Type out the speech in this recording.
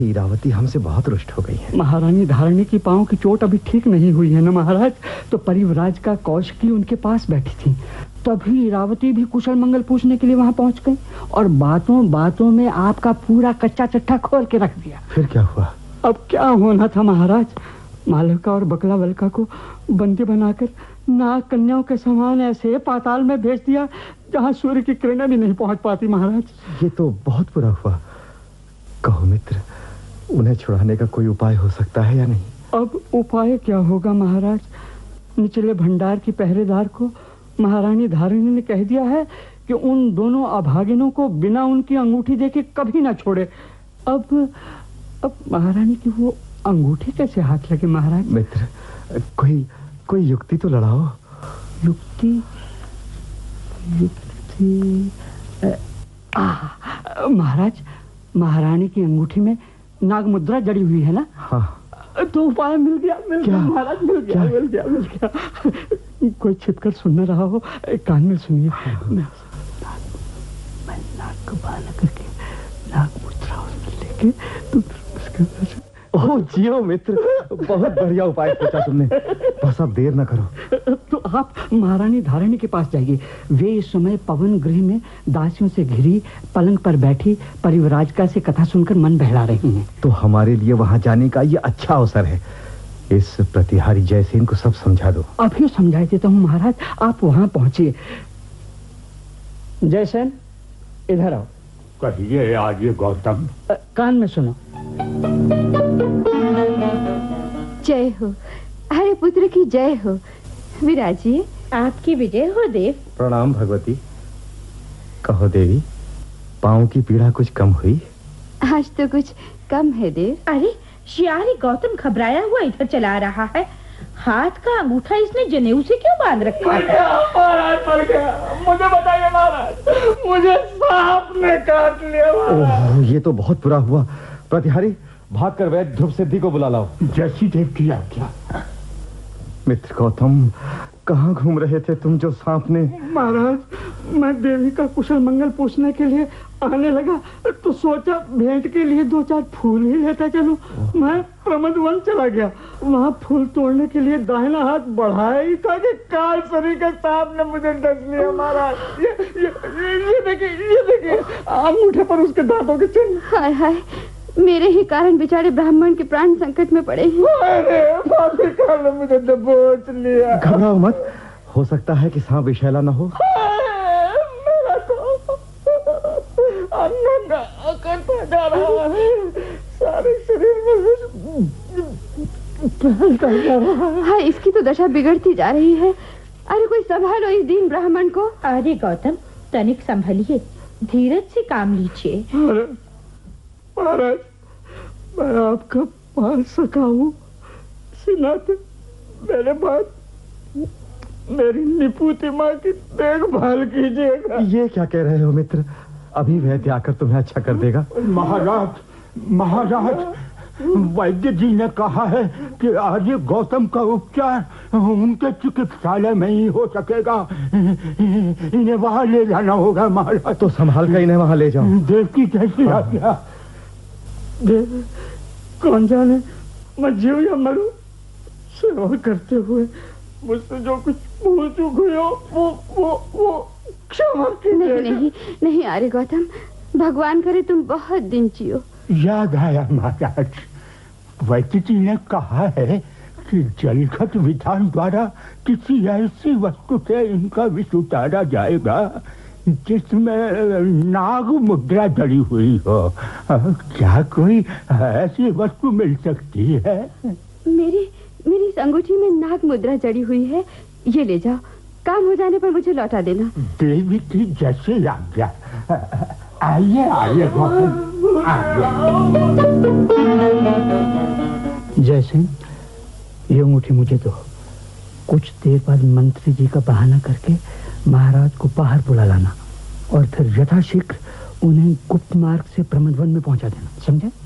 इरावती हमसे बहुत रुष्ट हो गई है। महारानी धारणी की पांव की चोट अभी ठीक नहीं हुई है ना महाराज, तो परिव्राज का कौशिकी उनके पास बैठी थी। तभी इरावती भी कुशल मंगल पूछने के लिए वहां पहुंच गई और बातों बातों में आपका पूरा कच्चा चट्टा खोल के रख दिया। फिर क्या हुआ? अब क्या होना था महाराज, मालविका और बकला वल्का को बंदी बनाकर नाग कन्याओं के समान ऐसे पाताल में भेज दिया जहां सूर्य की किरणें भी नहीं पहुंच पाती। महाराज ये तो बहुत बुरा हुआ। कहो मित्र, उन्हें छुड़ाने का कोई उपाय हो सकता है या नहीं? अब उपाय क्या होगा महाराज, निचले भंडार की पहरेदार को महारानी धारिणी ने कह दिया है कि उन दोनों अभागिनों को बिना उनकी अंगूठी देके कभी ना छोड़े। अब महारानी की वो अंगूठी कैसे हाथ लगे महाराज? मित्र, कोई युक्ति तो लड़ाओ। युक्ति महाराज, महारानी की अंगूठी में नाग मुद्रा जड़ी हुई है ना? हाँ। तो उपाय मिल गया महाराज, मिल गया। कोई छिपकर सुन न रहा हो, कान में सुनिए। मैं नाग को बाला करके नाग मुद्रा उसमें लेके तुम उसके ओह जियो मित्र, बहुत बढ़िया उपाय सोचा तुमने। बस अब देर न करो। तो आप महारानी धारिणी के पास जाइए। वे इस समय पवन गृह में दासियों से घिरी पलंग पर बैठी परिव्राजिका से कथा सुनकर मन बहला रही हैं। तो हमारे लिए वहां जाने का ये अच्छा अवसर है। इस प्रतिहारी जयसेन को सब समझा दो। अभी समझा देता हूँ महाराज, आप वहां पहुंचिए। जयसेन इधर आओ। कहिए आगे गौतम। कान में सुनो। जय हो, हरे पुत्र की जय हो। विराजिए। आपकी विजय हो देव। प्रणाम भगवती। कहो देवी, पांव की पीड़ा कुछ कम हुई? आज तो कुछ कम है देव। अरे शियारी गौतम घबराया हुआ इधर चला रहा है। हाथ का अंगूठा इसने जनेऊ से क्यों बांध रखा है? मर गया। मुझे बताइए महाराज, मुझे सांप ने काट लिया महाराज। ओह, ये तो बहुत बुरा हुआ। प्रतिहारी, भागकर वैद्य ध्रुव सिद्धि को बुला लाओ। जैसी देव की आज्ञा। मित्र गौतम, कहाँ घूम रहे थे तुम जो सांप ने? महाराज, मैं देवी का कुशल मंगल पूछने के लिए आने लगा तो सोचा भेंट के लिए 2-4 फूल ही लेता चलूं। मैं प्रमदवन चला गया, वहाँ फूल तोड़ने के लिए दाहिना हाथ बढ़ाया ही था कि काल सरी के सांप ने मुझे डस लिया महाराज। ये देखिए अंगूठे पर उसके दांतों के चिन्ह। हाय हाय, मेरे ही कारण बेचारे ब्राह्मण के प्राण संकट में पड़े हैं। अरे मुझे दबोच लिया। घबराओ मत, हो सकता है कि सांप विषैला न हो। मेरा तो नंगा करता जा रहा है, सारे शरीर में फैलता जा रहा है। हाँ, इसकी तो दशा बिगड़ती जा रही है। अरे कोई संभालो इस दीन ब्राह्मण को। अरे गौतम, तनिक संभलिए, धीरज से काम लीजिए। महाराज, मैं आपका पाल सका हूँ, सिनाते मेरे बाद मेरी निपुति माँ की देखभाल कीजिएगा। ये क्या कह रहे हो मित्र? अभी वैद्य आकर तुम्हें अच्छा कर देगा। महाराज, वैद्य जी ने कहा है कि आज गौतम का उपचार उनके चिकित्सालय में ही हो सकेगा। इन्हें वहां ले जाना होगा महाराज। तो संभाल कर इन्हें वहां ले जाओ। देव की कैसी आज्ञा। देव, कौन जाने मैं जीव या मरूं, सेवा करते हुए मुझसे जो कुछ भूल चूक हुई हो वो क्षमा कीजिएगा। नहीं आर्य गौतम, भगवान करे तुम बहुत दिन जियो। याद आया महाराज, वैद्य जी ने कहा है कि जलखत विधान द्वारा किसी ऐसी वस्तु से इनका विष उतारा जाएगा जिसमें नाग मुद्रा जड़ी हुई हो। क्या कोई ऐसी वस्तु मिल सकती है? मेरी इस अंगूठी में नाग मुद्रा जड़ी हुई है, ये ले जाओ। काम हो जाने पर मुझे लौटा देना। देवी की जैसे आज्ञा। आइए गौतम, जयसेन, ये अंगूठी मुझे दो। कुछ देर बाद मंत्री जी का बहाना करके महाराज को बाहर बुला लाना और फिर यथाशीघ्र उन्हें गुप्त मार्ग से प्रमदवन में पहुंचा देना, समझे?